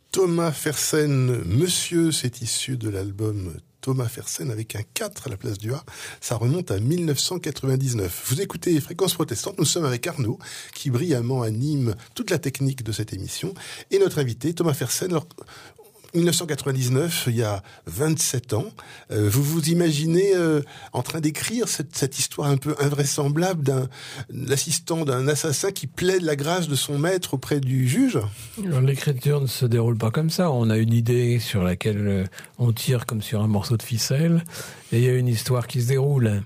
Thomas Fersen, Monsieur, c'est issu de l'album Thomas Fersen avec un 4 à la place du A. Ça remonte à 1999. Vous écoutez Fréquence Protestante, nous sommes avec Arnaud, qui brillamment anime toute la technique de cette émission, et notre invité, Thomas Fersen. Alors, 1999, il y a 27 ans, vous vous imaginez en train d'écrire cette histoire un peu invraisemblable d'un l'assistant d'un assassin qui plaide la grâce de son maître auprès du juge? Alors, l'écriture ne se déroule pas comme ça. On a une idée sur laquelle on tire comme sur un morceau de ficelle, et il y a une histoire qui se déroule.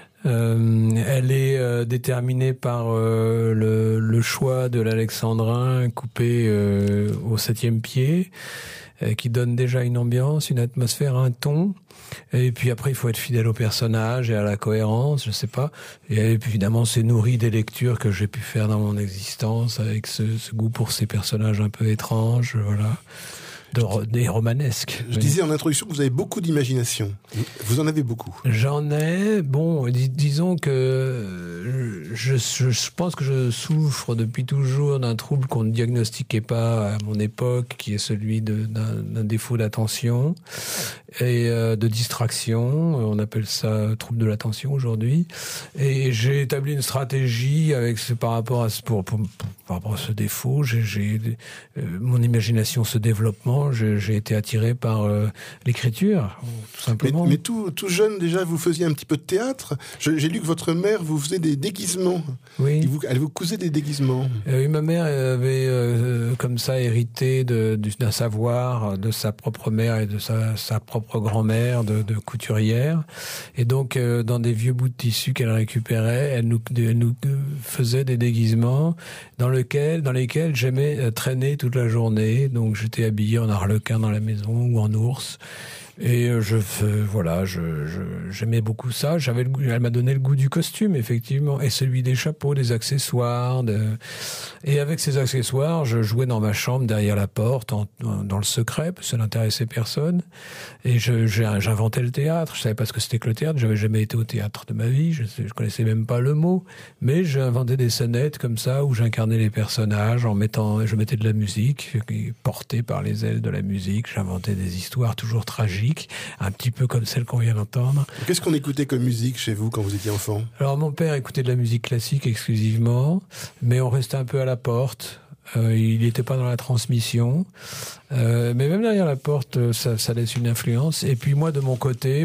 Elle est déterminée par le choix de l'alexandrin coupé au 7e pied, qui donne déjà une ambiance, une atmosphère, un ton. Et puis après, il faut être fidèle au personnage et à la cohérence, je sais pas. Et puis évidemment, c'est nourri des lectures que j'ai pu faire dans mon existence, avec ce goût pour ces personnages un peu étranges, voilà. Des romanesques. Je disais en introduction que vous avez beaucoup d'imagination. Vous en avez beaucoup. J'en ai. Bon, disons que je pense que je souffre depuis toujours d'un trouble qu'on ne diagnostiquait pas à mon époque, qui est celui d'un défaut d'attention et de distraction. On appelle ça trouble de l'attention aujourd'hui. Et j'ai établi une stratégie par rapport à ce défaut. Mon imagination se développe. J'ai été attiré par l'écriture, tout simplement. Mais tout jeune, déjà, vous faisiez un petit peu de théâtre. J'ai lu que votre mère vous faisait des déguisements. Oui. Elle vous cousait des déguisements. Oui, ma mère avait comme ça hérité d'un savoir de sa propre mère et de sa propre grand-mère de couturière. Et donc, dans des vieux bouts de tissu qu'elle récupérait, elle nous faisait des déguisements dans lesquels j'aimais traîner toute la journée. Donc, j'étais habillé en arlequin dans la maison ou en ours. Et j'aimais beaucoup ça. Elle m'a donné le goût du costume, effectivement, et celui des chapeaux, des accessoires. Et avec ces accessoires, je jouais dans ma chambre derrière la porte, dans le secret, parce que ça n'intéressait personne. Et j'inventais le théâtre. Je savais pas ce que c'était que le théâtre. J'avais jamais été au théâtre de ma vie. Je connaissais même pas le mot. Mais j'inventais des scénettes comme ça où j'incarnais les personnages je mettais de la musique, portée par les ailes de la musique. J'inventais des histoires toujours tragiques, un petit peu comme celle qu'on vient d'entendre. Qu'est-ce qu'on écoutait comme musique chez vous quand vous étiez enfant? Alors, mon père écoutait de la musique classique exclusivement, mais on restait un peu à la porte. Il n'était pas dans la transmission. Mais même derrière la porte, ça laisse une influence. Et puis moi, de mon côté,